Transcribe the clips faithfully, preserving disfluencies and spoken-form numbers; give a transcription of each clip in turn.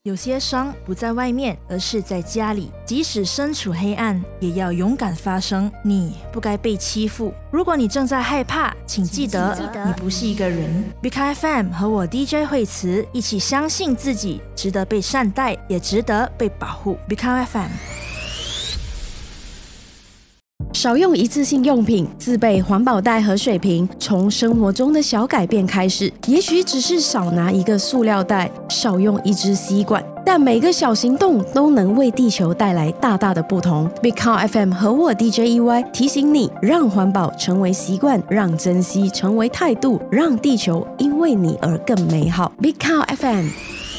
有些伤不在外面，而是在家里。即使身处黑暗，也要勇敢发声。你不该被欺负。如果你正在害怕，请记得，记得你不是一个人。B K F M 和我 D J 惠慈一起相信自己，值得被善待，也值得被保护。B K F M。 少用一次性用品，自备环保袋和水瓶，从生活中的小改变开始。也许只是少拿一个塑料袋，少用一支吸管，但每个小行动都能为地球带来大大的不同。Big Car F M 和我 D J E Y 提醒你，让环保成为习惯，让珍惜成为态度，让地球因为你而更美好。Big Car F M。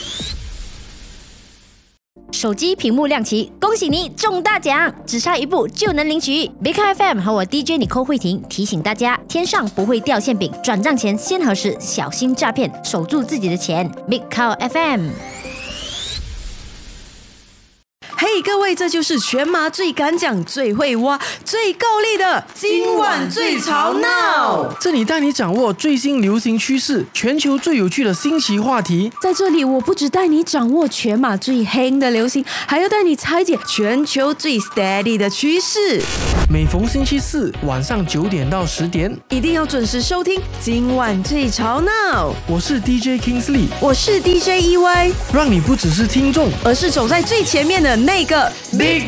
手机屏幕亮起，恭喜你中大奖，只差一步就能领取。Big F M 和我 D J 尼寇慧婷提醒大家，天上不会掉馅饼，转账前先核实，小心诈骗，守住自己的钱。Big F M。 嘿、hey, 各位，这就是全马最敢讲、最会挖、最够力的今晚最吵闹。 这里带你掌握最新流行趋势，全球最有趣的新奇话题。 在这里，我不只带你掌握全马最黑的流行，还要带你拆解全球最 steady 的趋势。 每逢星期四晚上九点到十点， 一定要准时收听今晚最吵闹。 我是 D J Kingsley， 我是 D J E Y， 让你不只是听众， 而是走在最前面的那个 Big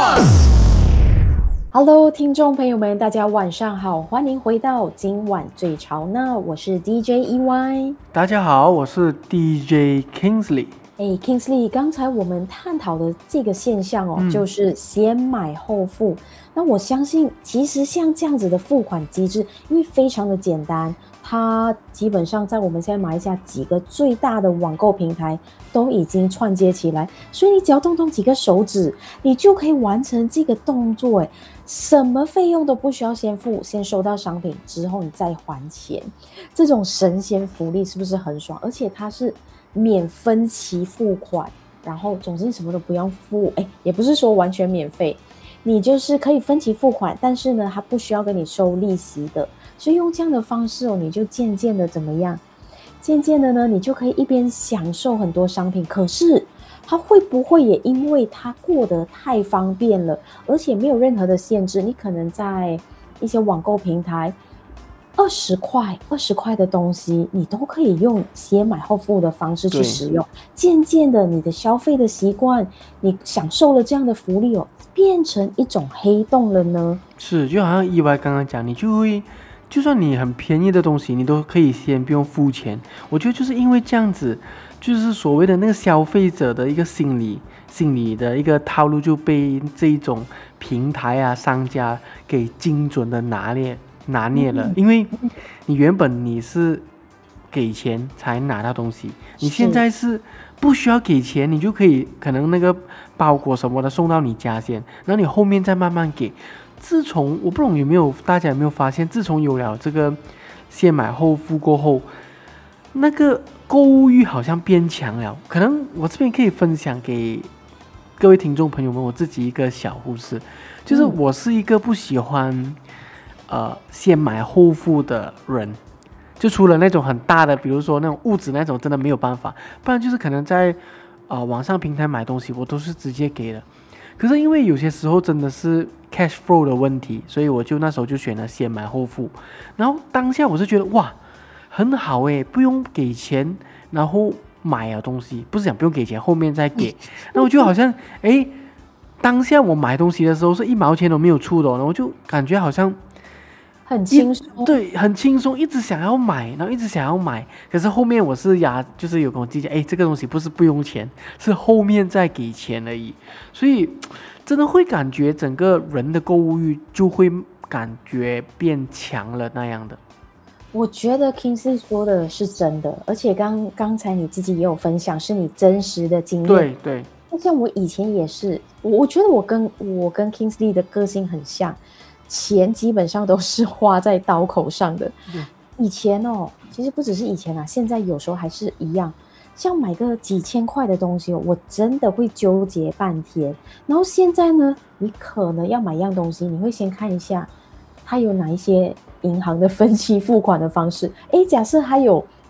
Boss。Hello， 听众朋友们，大家晚上好，欢迎回到今晚最吵闹，我是 D J E Y。 大家好，我是 D J Kingsley。 哎 ，Kingsley， 刚才我们探讨的这个现象哦，嗯、就是先买后付。那我相信，其实像这样子的付款机制，因为非常的简单，它基本上在我们现在马来西亚几个最大的网购平台都已经串接起来，所以你只要动动几个手指，你就可以完成这个动作。哎，什么费用都不需要先付，先收到商品之后你再还钱，这种神仙福利是不是很爽？而且它是免分期付款，然后总之什么都不用付，哎，也不是说完全免费，你就是可以分期付款，但是呢，它不需要跟你收利息的，所以用这样的方式哦，你就渐渐的怎么样？渐渐的呢，你就可以一边享受很多商品，可是它会不会也因为它过得太方便了，而且没有任何的限制，你可能在一些网购平台二十块、二十块的东西，你都可以用先买后付的方式去使用。渐渐的，你的消费的习惯，你享受了这样的福利哦，变成一种黑洞了呢？ 是，就好像意外刚刚讲，你就会，就算你很便宜的东西，你都可以先不用付钱。我觉得就是因为这样子，就是所谓的那个消费者的一个心理、心理的一个套路，就被这一种平台啊、商家给精准的拿捏。拿捏了，因为你原本你是给钱才拿到东西，你现在是不需要给钱，你就可以可能那个包裹什么的送到你家先，然后你后面再慢慢给。自从我不懂有没有大家有没有发现，自从有了这个先买后付过后，那个购物欲好像变强了。可能我这边可以分享给各位听众朋友们我自己一个小故事，就是我是一个不喜欢呃，先买后付的人，就除了那种很大的，比如说那种物质那种，真的没有办法，不然就是可能在呃网上平台买东西，我都是直接给的。可是因为有些时候真的是 cash flow 的问题，所以我就那时候就选了先买后付。然后当下我是觉得哇，很好诶，不用给钱，然后买了东西，不是讲不用给钱，后面再给。那我就好像诶，当下我买东西的时候是一毛钱都没有出的，然后我就感觉好像。 很轻松， 对，很轻松，一直想要买，然后一直想要买，可是后面我是牙，就是有跟我计较，哎，这个东西不是不用钱，是后面再给钱而已，所以真的会感觉整个人的购物欲就会感觉变强了那样的。 我觉得 Kingsley 说的是真的，而且刚刚才你自己也有分享，是你真实的经验。 对对， 像我以前也是，我觉得我跟我跟 Kingsley 的个性很像。钱基本上都是花在刀口上的。嗯、以前哦，其实不只是以前啊，现在有时候还是一样。像买个几千块的东西，我真的会纠结半天。然后现在呢，你可能要买一样东西，你会先看一下它有哪一些银行的分期付款的方式。诶，假设它有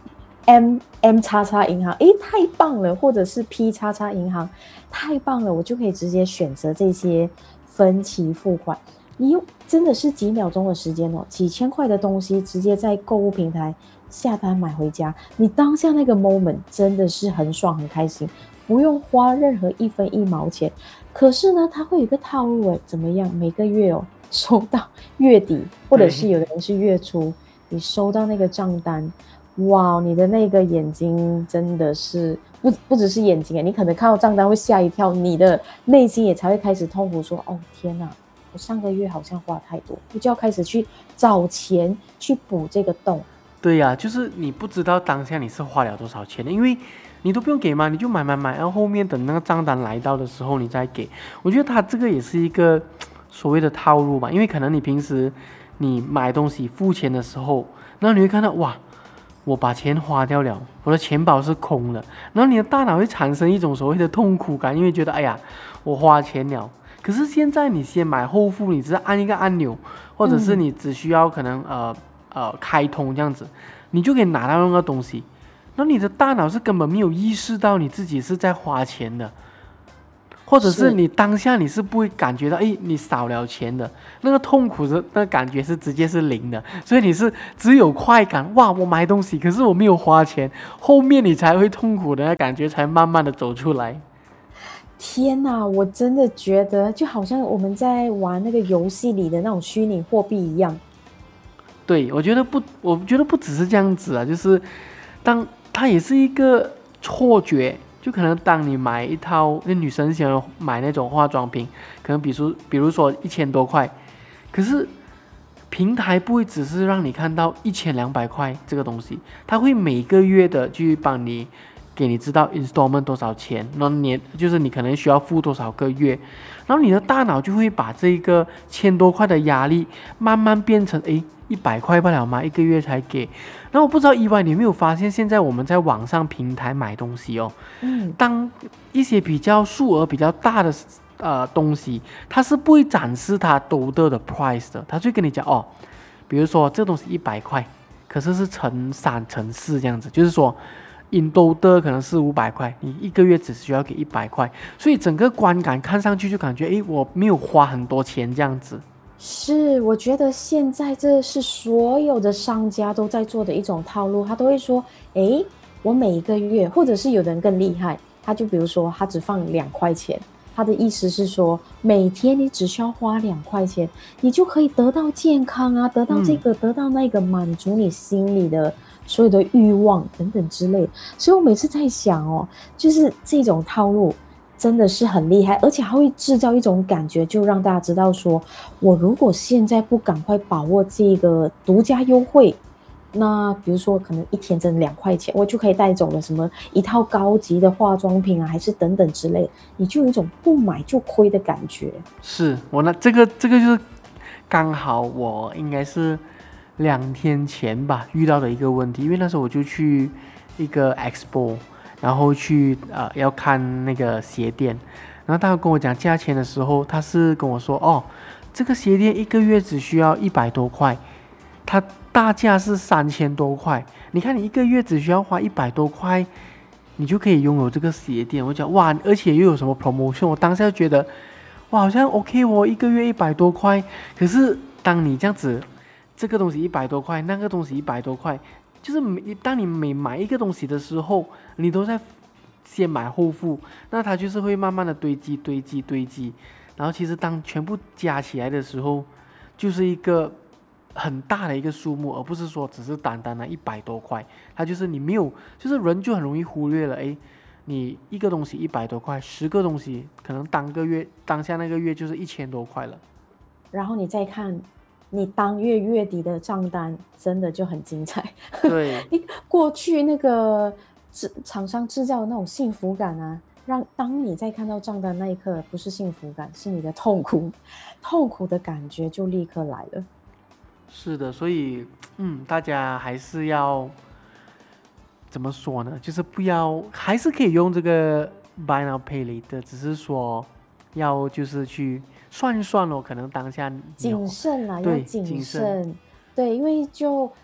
M M 叉叉银行，诶，太棒了，或者是 P 叉叉银行，太棒了，我就可以直接选择这些分期付款。你用真的是几秒钟的时间哦，几千块的东西直接在购物平台下单买回家，你当下那个 moment 真的是很爽很开心，不用花任何一分一毛钱。可是呢，它会有一个套路诶，怎么样？每个月哦收到月底，或者是有的人是月初，你收到那个账单，哇，你的那个眼睛真的是不不只是眼睛诶，你可能看到账单会吓一跳，你的内心也才会开始痛苦说，哦天哪，我上个月好像花太多，我就要开始去找钱去补这个洞。 对呀、啊，就是你不知道当下你是花了多少钱的，因为你都不用给嘛，你就买买买，然后后面等那个账单来到的时候你再给。我觉得他这个也是一个所谓的套路吧，因为可能你平时你买东西付钱的时候，然后你会看到哇，我把钱花掉了，我的钱包是空的，然后你的大脑会产生一种所谓的痛苦感，因为觉得哎呀，我花钱了。可是现在你先买后付，你只是按一个按钮，或者是你只需要可能呃呃开通这样子，你就可以拿到那个东西。那你的大脑是根本没有意识到你自己是在花钱的，或者是你当下你是不会感觉到，哎，你少了钱的那个痛苦的那感觉是直接是零的，所以你是只有快感，哇，我买东西，可是我没有花钱，后面你才会痛苦的那感觉才慢慢的走出来。 天哪，我真的觉得就好像我们在玩那个游戏里的那种虚拟货币一样。 对，我觉得不，我觉得不只是这样子啊，就是当它也是一个错觉，就可能当你买一套，那女生喜欢买那种化妆品，可能比如比如说一千多块，可是平台不会只是让你看到一千两百块这个东西，它会每个月的去帮你。给你知道 installment 多少钱，然后年就是你可能需要付多少个月，然后你的大脑就会把这个千多块的压力慢慢变成诶一百块不了吗？一个月才给。然后我不知道意外你有没有发现，现在我们在网上平台买东西哦，嗯，当一些比较数额比较大的呃东西，它是不会展示它多的的 price 的，它就跟你讲哦，比如说这东西一百块，可是是乘三乘四这样子，就是说。in total 可能是五百块，你一个月只需要给一百块，所以整个观感看上去就感觉，诶，我没有花很多钱这样子。 是，我觉得现在这是所有的商家都在做的一种套路，他都会说，诶，我每一个月，或者是有的人更厉害，他就比如说他只放两块钱，他的意思是说，每天你只需要花两块钱，你就可以得到健康啊，得到这个，嗯、得到那个，满足你心里的。所有的欲望等等之类的，所以我每次在想哦，就是这种套路真的是很厉害，而且还会制造一种感觉，就让大家知道说，我如果现在不赶快把握这个独家优惠，那比如说可能一天挣两块钱，我就可以带走了什么一套高级的化妆品啊，还是等等之类的，你就有一种不买就亏的感觉。 是我那这个这个就是刚好我应该是。两天前吧遇到的一个问题，因为那时候我就去一个 expo， 然后去呃要看那个鞋店，然后他跟我讲价钱的时候，他是跟我说哦，这个鞋店一个月只需要一百多块，它大价是三千多块，你看你一个月只需要花一百多块，你就可以拥有这个鞋店。我讲哇，而且又有什么 promotion， 我当时就觉得哇好像 OK 哦，一个月一百多块，可是当你这样子。这个东西一百多块，那个东西一百多块，就是每当你每买一个东西的时候，你都在先买后付，那它就是会慢慢的堆积、堆积、堆积，然后其实当全部加起来的时候，就是一个很大的一个数目，而不是说只是单单的一百多块，它就是你没有，就是人就很容易忽略了，诶，你一个东西一百多块，十个东西可能当个月当下那个月就是一千多块了， 然后你再看。你当月月底的账单真的就很精彩。 对， 过去那个制厂商制造的那种幸福感啊，让当你在看到账单那一刻，不是幸福感，是你的痛苦，痛苦的感觉就立刻来了。 是的，所以嗯，大家还是要怎么说呢？就是不要，还是可以用这个 buy now pay later，只是说要就是去。算一算哦，可能当下谨慎啦，要谨谨慎。对，因为就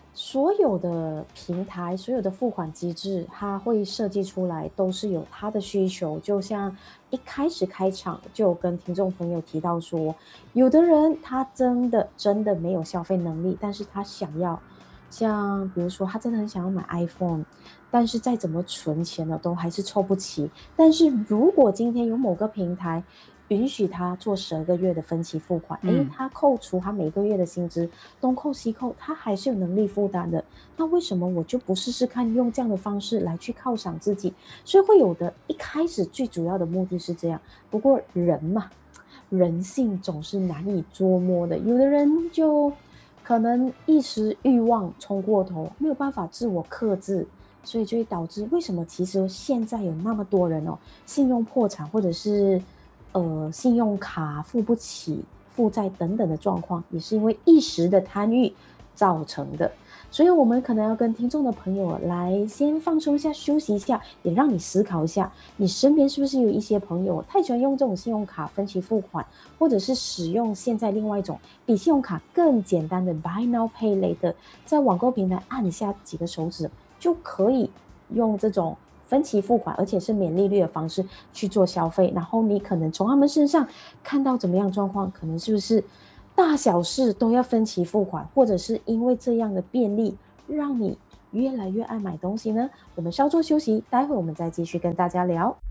所有的平台，所有的付款机制，它会设计出来都是有它的需求。就像一开始开场就有跟听众朋友提到说，有的人他真的真的没有消费能力，但是他想要，像比如说他真的很想要买 iPhone，但是再怎么存钱呢，都还是凑不齐。但是如果今天有某个平台允许他做十二个月的分期付款，诶、 嗯他扣除他每个月的薪资，东扣西扣，他还是有能力负担的。那为什么我就不试试看用这样的方式来去犒赏自己？所以会有的，一开始最主要的目的是这样。不过人嘛，人性总是难以捉摸的，有的人就可能一时欲望冲过头，没有办法自我克制，所以就会导致为什么其实现在有那么多人哦，信用破产或者是呃信用卡付不起、负债等等的状况，也是因为一时的贪欲造成的。所以我们可能要跟听众的朋友来先放松一下，休息一下，也让你思考一下，你身边是不是有一些朋友太喜欢用这种信用卡分期付款，或者是使用现在另外一种比信用卡更简单的 Buy Now Pay Later， 在网购平台按一下几个手指就可以用这种分期付款，而且是免利率的方式去做消费，然后你可能从他们身上看到怎么样状况，可能是不是大小事都要分期付款，或者是因为这样的便利让你越来越爱买东西呢？我们稍作休息，待会我们再继续跟大家聊。